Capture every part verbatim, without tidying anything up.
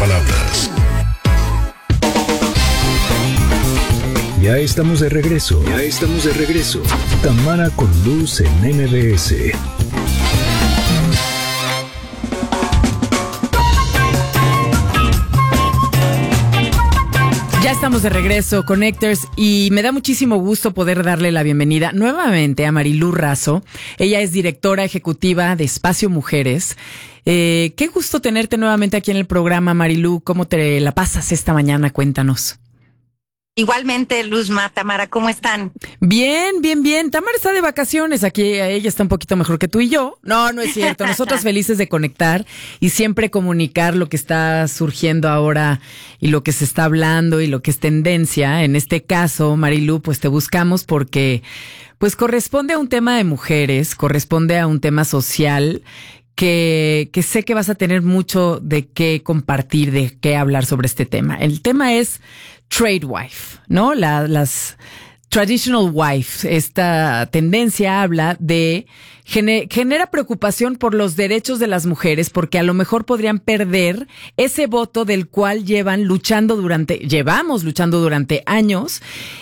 palabras. Ya estamos de regreso. Ya estamos de regreso. Tamara con Luz en M B S. Ya estamos de regreso, Connectors, y me da muchísimo gusto poder darle la bienvenida nuevamente a Marilú Razo. Ella es directora ejecutiva de Espacio Mujeres. Eh, qué gusto tenerte nuevamente aquí en el programa, Marilú. ¿Cómo te la pasas esta mañana? Cuéntanos. Igualmente, Luzma, Tamara, ¿cómo están? Bien, bien, bien. Tamara está de vacaciones. Aquí ella está un poquito mejor que tú y yo. No, no es cierto. Nosotras felices de conectar y siempre comunicar lo que está surgiendo ahora y lo que se está hablando y lo que es tendencia. En este caso, Marilú, pues te buscamos porque pues corresponde a un tema de mujeres, corresponde a un tema social que, que sé que vas a tener mucho de qué compartir, de qué hablar sobre este tema. El tema es trade wife, ¿no? La, las traditional wife. Esta tendencia habla de gener, genera preocupación por los derechos de las mujeres porque a lo mejor podrían perder ese voto del cual llevan luchando durante, llevamos luchando durante años,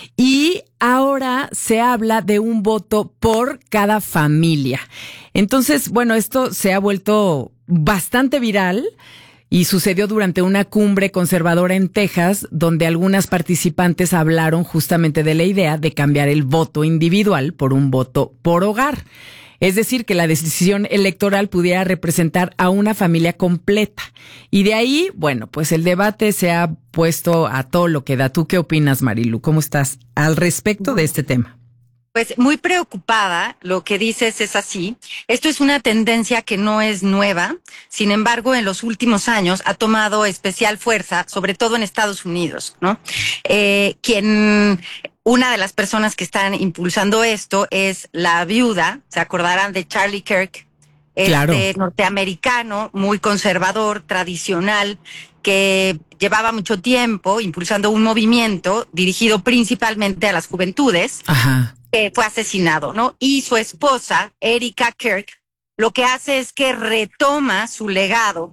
y ahora se habla de un voto por cada familia. Entonces, bueno, esto se ha vuelto bastante viral. Y sucedió durante una cumbre conservadora en Texas, donde algunas participantes hablaron justamente de la idea de cambiar el voto individual por un voto por hogar. Es decir, que la decisión electoral pudiera representar a una familia completa. Y de ahí, bueno, pues el debate se ha puesto a todo lo que da. ¿Tú qué opinas, Marilú? ¿Cómo estás al respecto de este tema? Pues muy preocupada, lo que dices es así. Esto es una tendencia que no es nueva, sin embargo, en los últimos años ha tomado especial fuerza, sobre todo en Estados Unidos, ¿no? Eh, quien, una de las personas que están impulsando esto es la viuda, se acordarán de Charlie Kirk, este claro. norteamericano, muy conservador, tradicional, que llevaba mucho tiempo impulsando un movimiento dirigido principalmente a las juventudes. Ajá. Que fue asesinado, ¿no? Y su esposa, Erika Kirk, lo que hace es que retoma su legado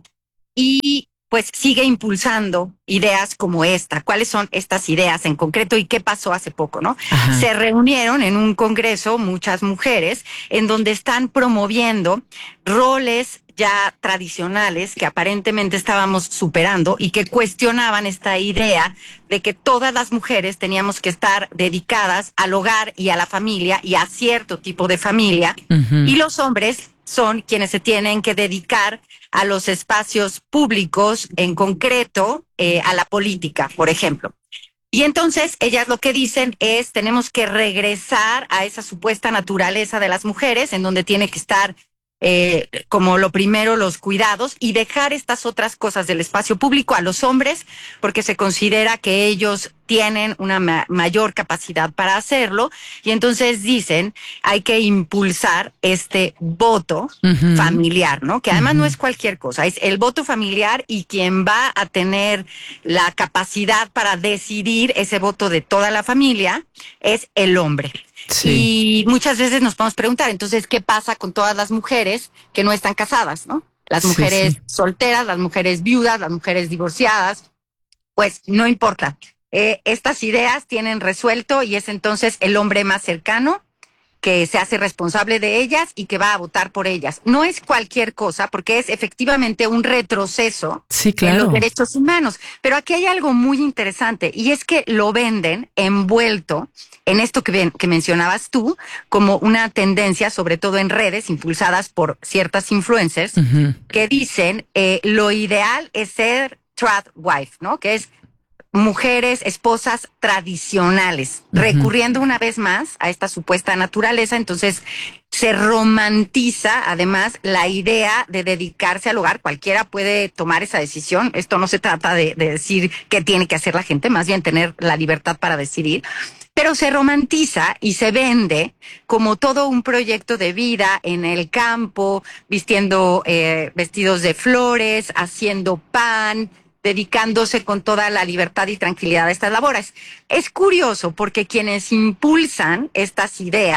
y pues sigue impulsando ideas como esta. ¿Cuáles son estas ideas en concreto y qué pasó hace poco, no? Ajá. Se reunieron en un congreso muchas mujeres en donde están promoviendo roles ya tradicionales que aparentemente estábamos superando y que cuestionaban esta idea de que todas las mujeres teníamos que estar dedicadas al hogar y a la familia y a cierto tipo de familia, uh-huh. y los hombres son quienes se tienen que dedicar a los espacios públicos, en concreto eh, a la política, por ejemplo. Y entonces ellas lo que dicen es tenemos que regresar a esa supuesta naturaleza de las mujeres en donde tiene que estar Eh, como lo primero, los cuidados, y dejar estas otras cosas del espacio público a los hombres, porque se considera que ellos tienen una ma- mayor capacidad para hacerlo, y entonces dicen, hay que impulsar este voto uh-huh. familiar, ¿no? Que además uh-huh. no es cualquier cosa, es el voto familiar, y quien va a tener la capacidad para decidir ese voto de toda la familia es el hombre. Sí. Y muchas veces nos podemos preguntar, entonces, ¿qué pasa con todas las mujeres que no están casadas, no? Las mujeres sí, sí. solteras, las mujeres viudas, las mujeres divorciadas, pues no importa. Eh, estas ideas tienen resuelto y es entonces el hombre más cercano que se hace responsable de ellas y que va a votar por ellas. No es cualquier cosa, porque es efectivamente un retroceso sí, claro. en los derechos humanos. Pero aquí hay algo muy interesante, y es que lo venden envuelto en esto que, ven, que mencionabas tú, como una tendencia, sobre todo en redes, impulsadas por ciertas influencers, uh-huh. que dicen, eh, lo ideal es ser trad wife, ¿no? Que es mujeres, esposas tradicionales, uh-huh. recurriendo una vez más a esta supuesta naturaleza. Entonces se romantiza además la idea de dedicarse al hogar. Cualquiera puede tomar esa decisión. Esto no se trata de, de decir qué tiene que hacer la gente, más bien tener la libertad para decidir. Pero se romantiza y se vende como todo un proyecto de vida en el campo, vistiendo eh, vestidos de flores, haciendo pan, dedicándose con toda la libertad y tranquilidad a estas labores. Es curioso porque quienes impulsan estas ideas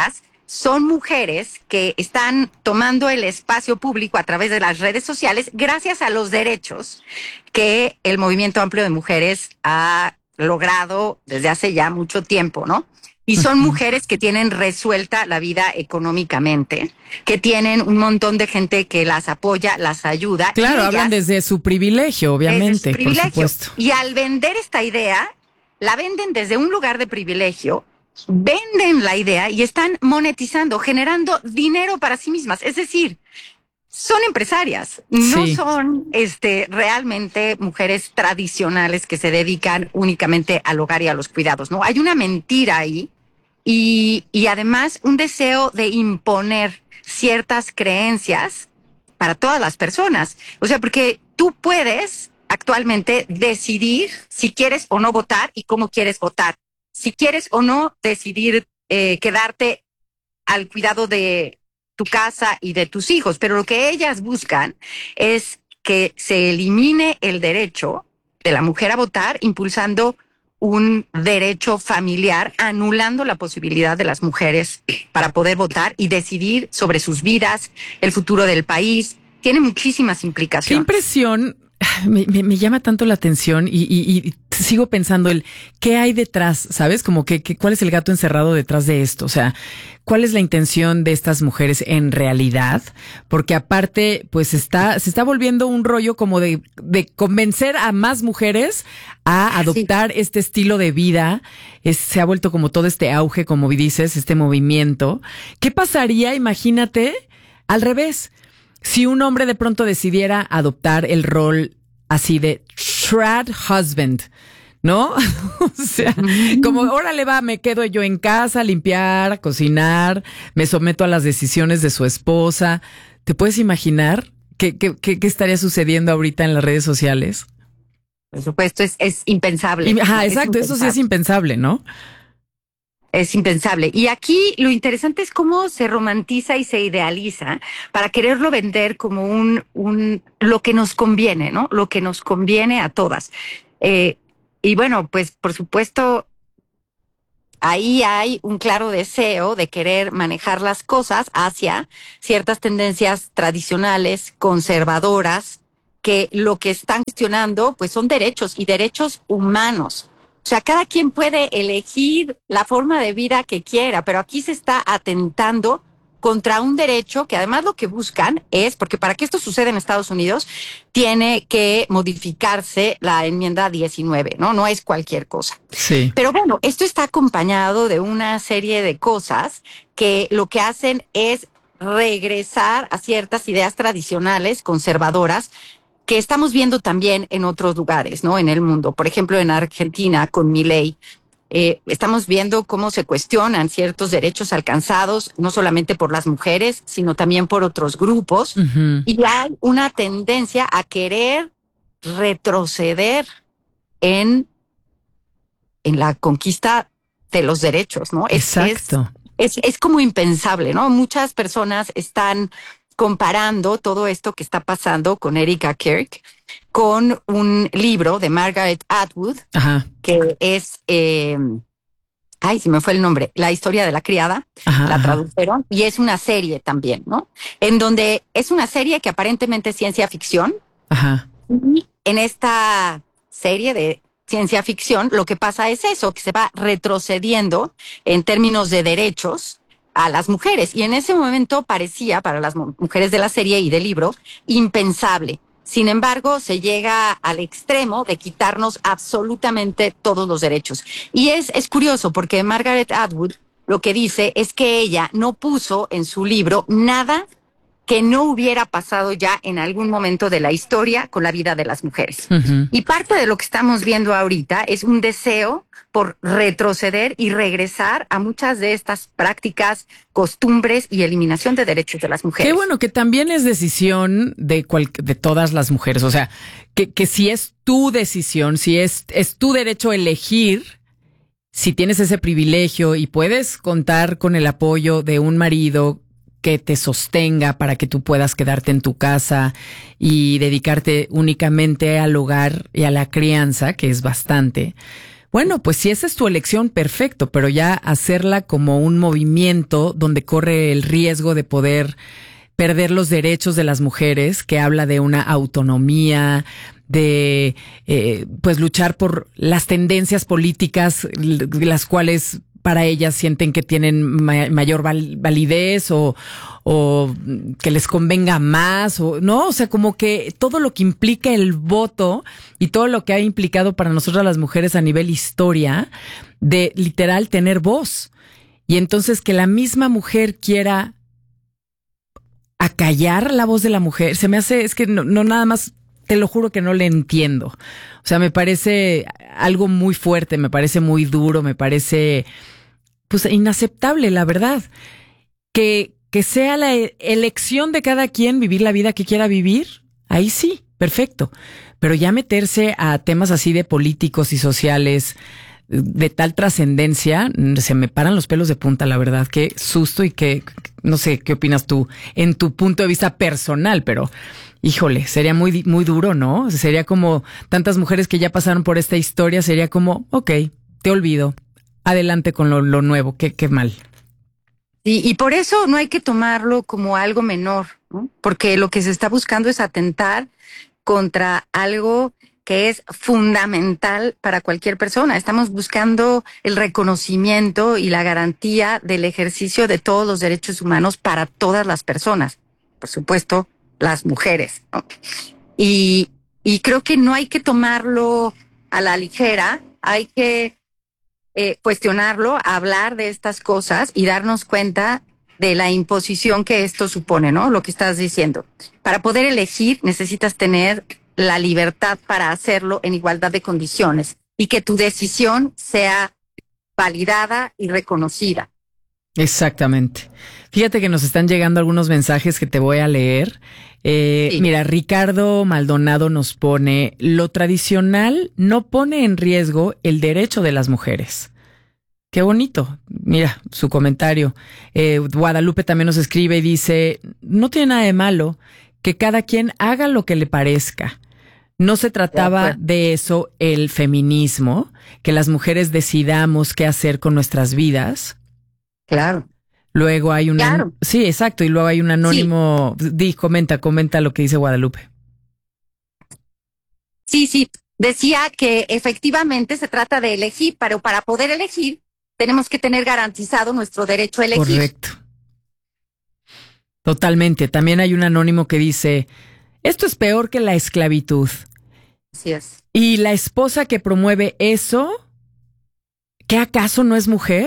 son mujeres que están tomando el espacio público a través de las redes sociales gracias a los derechos que el movimiento amplio de mujeres ha logrado desde hace ya mucho tiempo, ¿no? Y son mujeres que tienen resuelta la vida económicamente, que tienen un montón de gente que las apoya, las ayuda. Claro, hablan desde su privilegio, obviamente, su privilegio. Por supuesto. Y al vender esta idea, la venden desde un lugar de privilegio, venden la idea y están monetizando, generando dinero para sí mismas. Es decir, son empresarias, no sí. son este, realmente mujeres tradicionales que se dedican únicamente al hogar y a los cuidados, ¿no? Hay una mentira ahí y, y además un deseo de imponer ciertas creencias para todas las personas. O sea, porque tú puedes actualmente decidir si quieres o no votar y cómo quieres votar. Si quieres o no decidir eh, quedarte al cuidado de tu casa y de tus hijos, pero lo que ellas buscan es que se elimine el derecho de la mujer a votar, impulsando un derecho familiar, anulando la posibilidad de las mujeres para poder votar y decidir sobre sus vidas, el futuro del país. Tiene muchísimas implicaciones. Qué impresión. Me, me, me llama tanto la atención y, y, y sigo pensando el qué hay detrás, ¿sabes? Como que, que cuál es el gato encerrado detrás de esto. O sea, ¿cuál es la intención de estas mujeres en realidad? Porque aparte, pues está, se está volviendo un rollo como de, de convencer a más mujeres a adoptar sí. este estilo de vida. Es, se ha vuelto como todo este auge, como dices, este movimiento. ¿Qué pasaría? Imagínate al revés. Si un hombre de pronto decidiera adoptar el rol así de trad husband, ¿no? O sea, como, órale va, me quedo yo en casa, a limpiar, cocinar, me someto a las decisiones de su esposa. ¿Te puedes imaginar qué, qué, qué, qué estaría sucediendo ahorita en las redes sociales? Por supuesto, es, es impensable. Y, ajá, exacto, eso sí es impensable, ¿no? Es impensable. Y aquí lo interesante es cómo se romantiza y se idealiza para quererlo vender como un, un lo que nos conviene, ¿no? Lo que nos conviene a todas. Eh, y bueno, pues por supuesto, ahí hay un claro deseo de querer manejar las cosas hacia ciertas tendencias tradicionales, conservadoras, que lo que están cuestionando pues son derechos y derechos humanos. O sea, cada quien puede elegir la forma de vida que quiera, pero aquí se está atentando contra un derecho que además lo que buscan es, porque para que esto suceda en Estados Unidos, tiene que modificarse la enmienda diecinueve, ¿no? No es cualquier cosa. Sí. Pero bueno, esto está acompañado de una serie de cosas que lo que hacen es regresar a ciertas ideas tradicionales, conservadoras, que estamos viendo también en otros lugares, ¿no? En el mundo. Por ejemplo, en Argentina, con Milei, eh, estamos viendo cómo se cuestionan ciertos derechos alcanzados, no solamente por las mujeres, sino también por otros grupos. Uh-huh. Y hay una tendencia a querer retroceder en, en la conquista de los derechos, ¿no? Exacto. Es, es, es como impensable, ¿no? Muchas personas están comparando todo esto que está pasando con Erika Kirk con un libro de Margaret Atwood, ajá, que es, eh, ay, se me fue el nombre, La historia de la criada, ajá, la tradujeron, y es una serie también, ¿no? En donde es una serie que aparentemente es ciencia ficción, ajá, y en esta serie de ciencia ficción lo que pasa es eso, que se va retrocediendo en términos de derechos a las mujeres. Y en ese momento parecía, para las mujeres de la serie y del libro, impensable. Sin embargo, se llega al extremo de quitarnos absolutamente todos los derechos. Y es, es curioso porque Margaret Atwood lo que dice es que ella no puso en su libro nada que no hubiera pasado ya en algún momento de la historia con la vida de las mujeres. Uh-huh. Y parte de lo que estamos viendo ahorita es un deseo por retroceder y regresar a muchas de estas prácticas, costumbres y eliminación de derechos de las mujeres. Qué bueno, que también es decisión de, cual, de todas las mujeres. O sea, que, que si es tu decisión, si es, es tu derecho a elegir, si tienes ese privilegio y puedes contar con el apoyo de un marido que te sostenga para que tú puedas quedarte en tu casa y dedicarte únicamente al hogar y a la crianza, que es bastante, Bueno, pues si esa es tu elección, perfecto, pero ya hacerla como un movimiento donde corre el riesgo de poder perder los derechos de las mujeres, que habla de una autonomía, de eh, pues luchar por las tendencias políticas, las cuales para ellas sienten que tienen ma- mayor val- validez o, o que les convenga más, o no, o sea, como que todo lo que implica el voto y todo lo que ha implicado para nosotras las mujeres a nivel historia, de literal tener voz. Y entonces que la misma mujer quiera acallar la voz de la mujer, se me hace, es que no, no nada más, te lo juro que no le entiendo. O sea, me parece algo muy fuerte, me parece muy duro, me parece pues inaceptable, la verdad. Que, que sea la elección de cada quien vivir la vida que quiera vivir, ahí sí, perfecto. Pero ya meterse a temas así de políticos y sociales de tal trascendencia, se me paran los pelos de punta, la verdad. Qué susto y qué, no sé, ¿qué opinas tú en tu punto de vista personal? Pero, híjole, sería muy, muy duro, ¿no? Sería como tantas mujeres que ya pasaron por esta historia, sería como, ok, te olvido, adelante con lo, lo nuevo, qué, qué mal. Y, y por eso no hay que tomarlo como algo menor, ¿no? Porque lo que se está buscando es atentar contra algo que es fundamental para cualquier persona. Estamos buscando el reconocimiento y la garantía del ejercicio de todos los derechos humanos para todas las personas, por supuesto, las mujeres, ¿no? Y, y creo que no hay que tomarlo a la ligera, hay que eh, cuestionarlo, hablar de estas cosas y darnos cuenta de la imposición que esto supone, ¿no? Lo que estás diciendo. Para poder elegir necesitas tener la libertad para hacerlo en igualdad de condiciones y que tu decisión sea validada y reconocida. Exactamente. Fíjate que nos están llegando algunos mensajes que te voy a leer. Eh, sí. Mira, Ricardo Maldonado nos pone, lo tradicional no pone en riesgo el derecho de las mujeres. Qué bonito. Mira, su comentario. Eh, Guadalupe también nos escribe y dice, no tiene nada de malo que cada quien haga lo que le parezca. No se trataba de eso el feminismo, que las mujeres decidamos qué hacer con nuestras vidas. Claro. Luego hay un... Claro. Sí, exacto. Y luego hay un anónimo... Sí. Di, comenta, comenta lo que dice Guadalupe. Sí, sí. Decía que efectivamente se trata de elegir, pero para poder elegir tenemos que tener garantizado nuestro derecho a elegir. Correcto. Totalmente. También hay un anónimo que dice, esto es peor que la esclavitud. Así es. Y la esposa que promueve eso, ¿qué acaso no es mujer?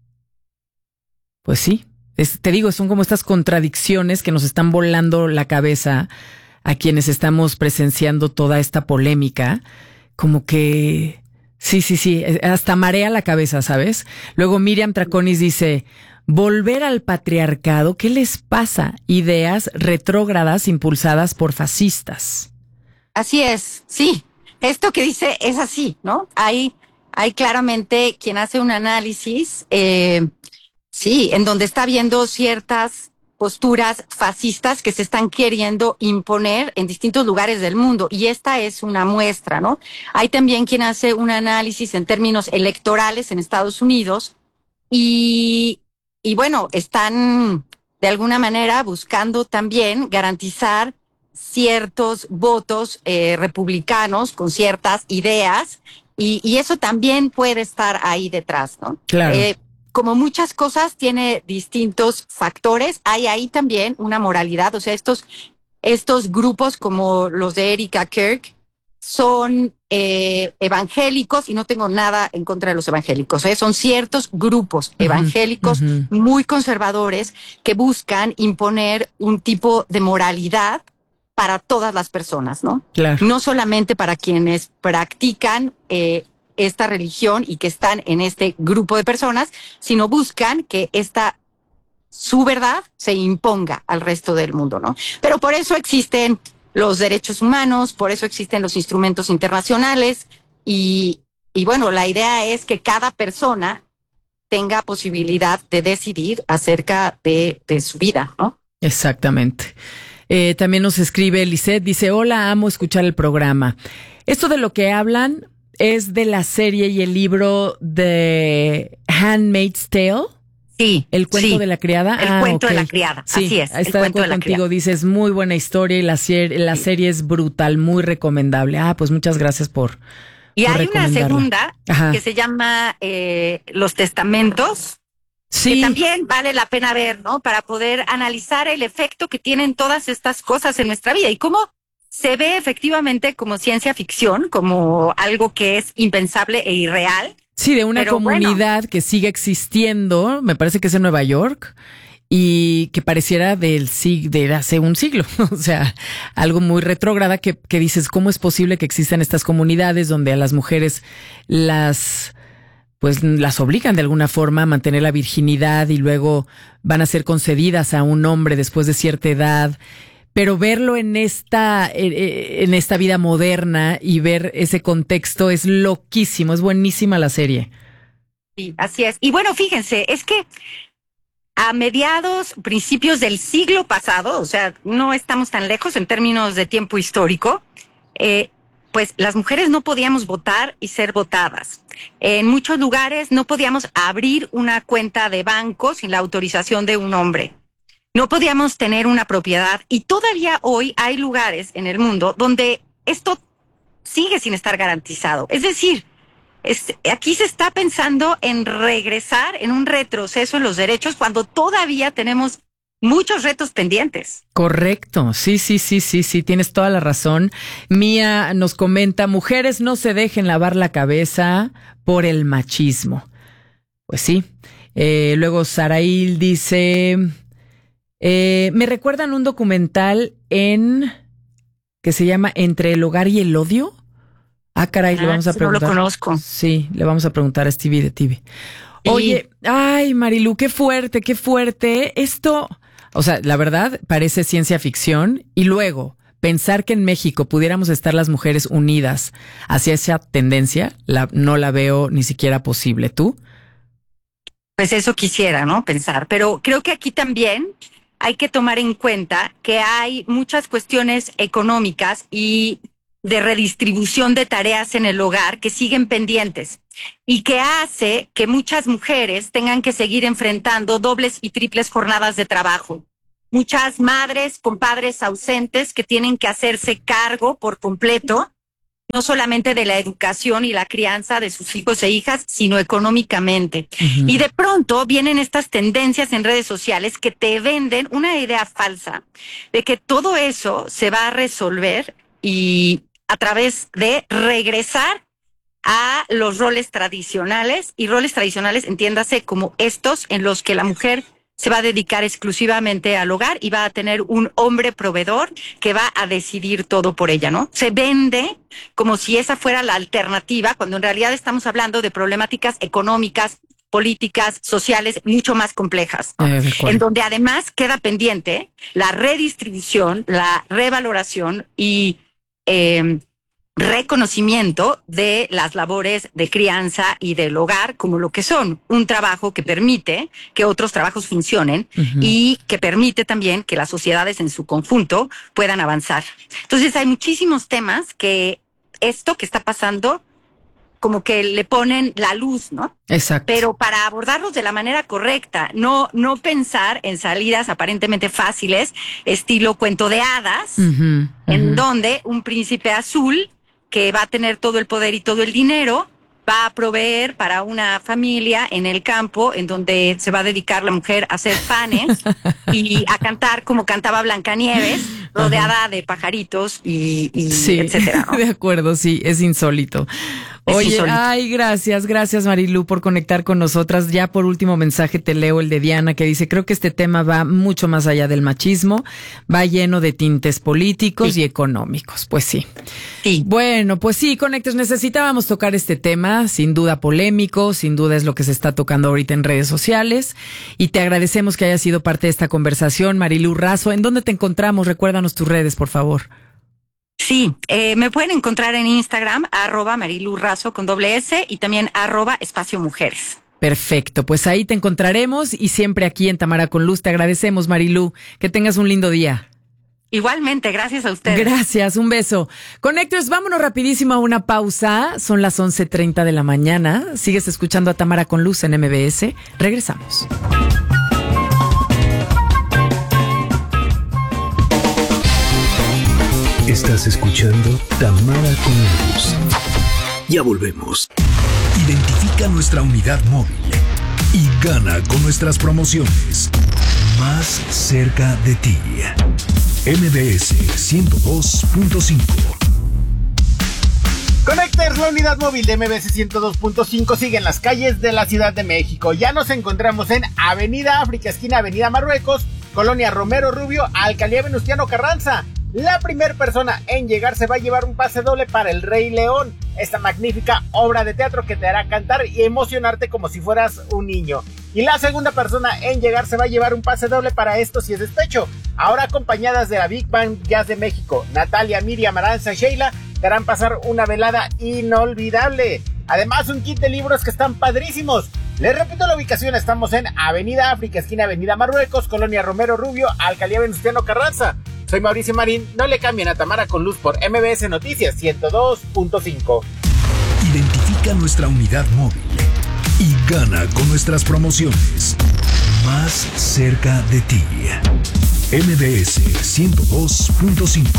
Pues sí, es, te digo, son como estas contradicciones que nos están volando la cabeza a quienes estamos presenciando toda esta polémica, como que sí, sí, sí, hasta marea la cabeza, ¿sabes? Luego Miriam Traconis dice, volver al patriarcado, ¿qué les pasa? Ideas retrógradas impulsadas por fascistas. Así es, sí, esto que dice es así, ¿no? Hay, hay claramente quien hace un análisis, eh, sí, en donde está viendo ciertas posturas fascistas que se están queriendo imponer en distintos lugares del mundo. Y esta es una muestra, ¿no? Hay también quien hace un análisis en términos electorales en Estados Unidos y, y bueno, están de alguna manera buscando también garantizar ciertos votos eh, republicanos con ciertas ideas y, y eso también puede estar ahí detrás, ¿no? Claro. Eh, como muchas cosas, tiene distintos factores. Hay ahí también una moralidad. O sea, estos, estos grupos como los de Erika Kirk son eh, evangélicos y no tengo nada en contra de los evangélicos. ¿eh? Son ciertos grupos uh-huh, evangélicos uh-huh. muy conservadores que buscan imponer un tipo de moralidad para todas las personas, ¿no? Claro. No solamente para quienes practican eh, esta religión y que están en este grupo de personas, sino buscan que esta su verdad se imponga al resto del mundo, ¿no? Pero por eso existen los derechos humanos, por eso existen los instrumentos internacionales y, y bueno, la idea es que cada persona tenga posibilidad de decidir acerca de, de su vida, ¿no? Exactamente. Eh, también nos escribe Lisette, dice, hola, amo escuchar el programa. Esto de lo que hablan es de la serie y el libro de Handmaid's Tale. Sí. El cuento sí. de la criada. El ah, cuento okay. de la criada, sí, así es. Está el de cuento acuerdo de la contigo, criada. dices, muy buena historia y la, serie, la serie es brutal, muy recomendable. Ah, pues muchas gracias por Y por hay una segunda Ajá. que se llama eh, Los Testamentos, sí. que también vale la pena ver, ¿no? Para poder analizar el efecto que tienen todas estas cosas en nuestra vida y cómo se ve efectivamente como ciencia ficción, como algo que es impensable e irreal. Sí, de una Pero comunidad bueno. que sigue existiendo, me parece que es en Nueva York, y que pareciera del sig de hace un siglo, o sea, algo muy retrógrada que, que dices, ¿cómo es posible que existan estas comunidades donde a las mujeres las, pues las obligan de alguna forma a mantener la virginidad y luego van a ser concedidas a un hombre después de cierta edad? Pero verlo en esta, en esta vida moderna y ver ese contexto es loquísimo, es buenísima la serie. Sí, así es. Y bueno, fíjense, es que a mediados, principios del siglo pasado, o sea, no estamos tan lejos en términos de tiempo histórico, eh, pues las mujeres no podíamos votar y ser votadas. En muchos lugares no podíamos abrir una cuenta de banco sin la autorización de un hombre. No podíamos tener una propiedad y todavía hoy hay lugares en el mundo donde esto sigue sin estar garantizado. Es decir, es, aquí se está pensando en regresar, en un retroceso en los derechos cuando todavía tenemos muchos retos pendientes. Correcto, sí, sí, sí, sí, sí, tienes toda la razón. Mía nos comenta, mujeres no se dejen lavar la cabeza por el machismo. Pues sí. Eh, luego Sarail dice... Eh, me recuerdan un documental en que se llama Entre el hogar y el odio. Ah, caray, ah, le vamos a preguntar. No lo conozco. Sí, le vamos a preguntar a Stevie de T V. Oye, sí. Ay, Marilu, qué fuerte, qué fuerte. Esto, o sea, la verdad, parece ciencia ficción. Y luego, pensar que en México pudiéramos estar las mujeres unidas hacia esa tendencia, la, no la veo ni siquiera posible. ¿Tú? Pues eso quisiera, ¿no? Pensar. Pero creo que aquí también hay que tomar en cuenta que hay muchas cuestiones económicas y de redistribución de tareas en el hogar que siguen pendientes y que hace que muchas mujeres tengan que seguir enfrentando dobles y triples jornadas de trabajo. Muchas madres con padres ausentes que tienen que hacerse cargo por completo, no solamente de la educación y la crianza de sus hijos e hijas, sino económicamente. Uh-huh. Y de pronto vienen estas tendencias en redes sociales que te venden una idea falsa de que todo eso se va a resolver y a través de regresar a los roles tradicionales, y roles tradicionales, entiéndase, como estos en los que la mujer se va a dedicar exclusivamente al hogar y va a tener un hombre proveedor que va a decidir todo por ella, ¿no? Se vende como si esa fuera la alternativa, cuando en realidad estamos hablando de problemáticas económicas, políticas, sociales, mucho más complejas, ¿no? Eh, en donde además queda pendiente la redistribución, la revaloración y eh, reconocimiento de las labores de crianza y del hogar como lo que son, un trabajo que permite que otros trabajos funcionen uh-huh. y que permite también que las sociedades en su conjunto puedan avanzar. Entonces hay muchísimos temas que esto que está pasando como que le ponen la luz, ¿no? Exacto. Pero para abordarlos de la manera correcta, no, no pensar en salidas aparentemente fáciles, estilo cuento de hadas, uh-huh, uh-huh. en donde un príncipe azul que va a tener todo el poder y todo el dinero, va a proveer para una familia en el campo, en donde se va a dedicar la mujer a hacer panes y a cantar como cantaba Blancanieves, rodeada de pajaritos y, y sí, etcétera, ¿no? De acuerdo, sí, es insólito. Oye, sí, ay, gracias, gracias Marilu por conectar con nosotras. Ya por último mensaje te leo el de Diana que dice, creo que este tema va mucho más allá del machismo, va lleno de tintes políticos sí. y económicos. Pues sí. Sí. Bueno, pues sí, Conectes, necesitábamos tocar este tema, sin duda polémico, sin duda es lo que se está tocando ahorita en redes sociales y te agradecemos que hayas sido parte de esta conversación, Marilu Razo. ¿En dónde te encontramos? Recuérdanos tus redes, por favor. Sí, eh, me pueden encontrar en Instagram, arroba Marilu Razo con doble S y también arroba Espacio Mujeres. Perfecto, pues ahí te encontraremos y siempre aquí en Tamara con Luz. Te agradecemos, Marilu. Que tengas un lindo día. Igualmente, gracias a ustedes. Gracias, un beso. Connectors, vámonos rapidísimo a una pausa. Son las once treinta de la mañana. Sigues escuchando a Tamara con Luz en M B S. Regresamos. Estás escuchando Tamara con Luz. Ya volvemos. Identifica nuestra unidad móvil y gana con nuestras promociones. Más cerca de ti. M B S ciento dos punto cinco. Connectors, la unidad móvil de M B S ciento dos punto cinco sigue en las calles de la Ciudad de México. Ya nos encontramos en Avenida África, esquina Avenida Marruecos, Colonia Romero Rubio, Alcaldía Venustiano Carranza. La primera persona en llegar se va a llevar un pase doble para El Rey León, esta magnífica obra de teatro que te hará cantar y emocionarte como si fueras un niño. Y la segunda persona en llegar se va a llevar un pase doble para Esto Si es Despecho, ahora acompañadas de la Big Band Jazz de México. Natalia, Miriam, Aranza y Sheila te harán pasar una velada inolvidable. Además, un kit de libros que están padrísimos. Les repito la ubicación, estamos en Avenida África, esquina Avenida Marruecos, Colonia Romero Rubio, Alcaldía Venustiano Carranza. Soy Mauricio Marín, no le cambien a Tamara con Luz por M B S Noticias ciento dos punto cinco. Identifica nuestra unidad móvil y gana con nuestras promociones. Más cerca de ti. M B S ciento dos punto cinco.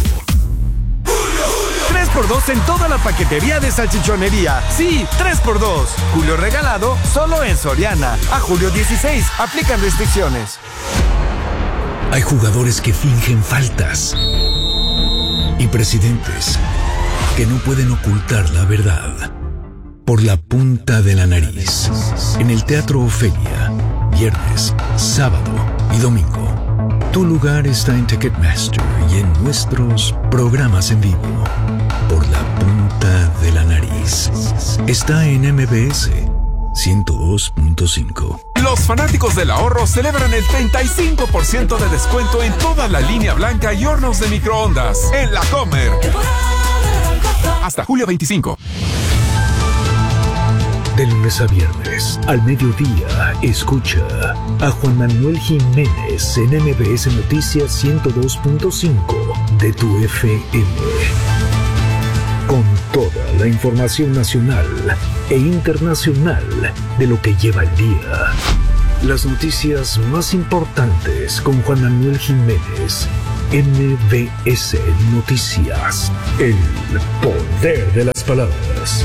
tres por dos en toda la paquetería de salchichonería. Sí, tres por dos. Julio regalado solo en Soriana. A julio dieciséis. Aplican restricciones. Hay jugadores que fingen faltas y presidentes que no pueden ocultar la verdad por la punta de la nariz. En el Teatro Ofelia, viernes, sábado y domingo. Tu lugar está en Ticketmaster y en nuestros programas en vivo. Por la punta de la nariz. Está en M B S ciento dos punto cinco. Los fanáticos del ahorro celebran el treinta y cinco por ciento de descuento en toda la línea blanca y hornos de microondas en La Comer. Hasta julio veinticinco. De lunes a viernes, al mediodía, escucha a Juan Manuel Jiménez en M B S Noticias ciento dos punto cinco de tu F M. Con toda la información nacional e internacional de lo que lleva el día. Las noticias más importantes con Juan Manuel Jiménez. M B S Noticias. El poder de las palabras.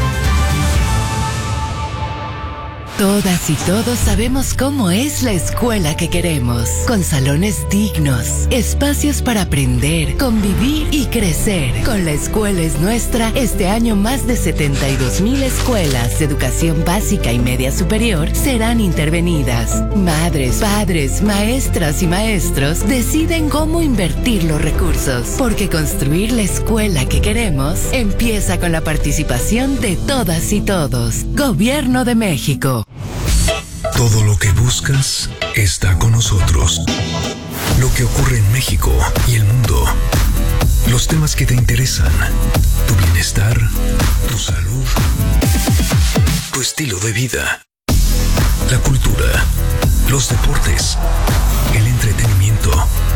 Todas y todos sabemos cómo es la escuela que queremos, con salones dignos, espacios para aprender, convivir y crecer. Con La Escuela es Nuestra, este año más de setenta y dos mil escuelas de educación básica y media superior serán intervenidas. Madres, padres, maestras y maestros deciden cómo invertir los recursos, porque construir la escuela que queremos empieza con la participación de todas y todos. Gobierno de México. Todo lo que buscas está con nosotros. Lo que ocurre en México y el mundo. Los temas que te interesan. Tu bienestar, tu salud, tu estilo de vida. La cultura, los deportes, el entretenimiento.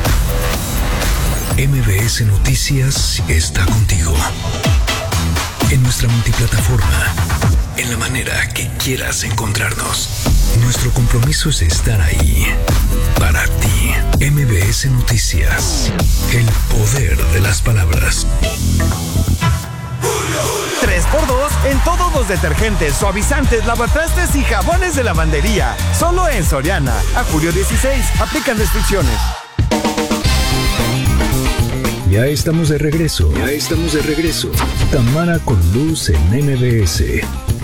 M B S Noticias está contigo. En nuestra multiplataforma, en la manera que quieras encontrarnos. Nuestro compromiso es estar ahí, para ti. M B S Noticias, el poder de las palabras. tres por dos en todos los detergentes, suavizantes, lavatrastes y jabones de lavandería. Solo en Soriana. A julio dieciséis. Aplican restricciones. Ya estamos de regreso. Ya estamos de regreso. Tamara con Luz en M B S.